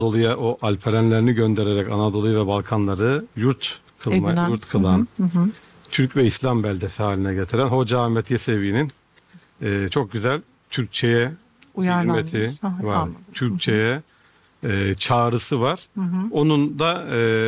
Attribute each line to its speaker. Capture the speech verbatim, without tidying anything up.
Speaker 1: Anadolu'ya o alperenlerini göndererek Anadolu'yu ve Balkanları yurt kılma,
Speaker 2: Edinen.
Speaker 1: yurt kılan,
Speaker 2: Hı hı, hı hı.
Speaker 1: Türk ve İslam beldesi haline getiren Hoca Ahmet Yesevi'nin e, çok güzel Türkçe'ye hizmeti
Speaker 2: Uyarlanmış. Ha,
Speaker 1: var.
Speaker 2: anladım. Hı hı,
Speaker 1: Türkçe'ye e, çağrısı var.
Speaker 2: hı hı.
Speaker 1: Onun da e,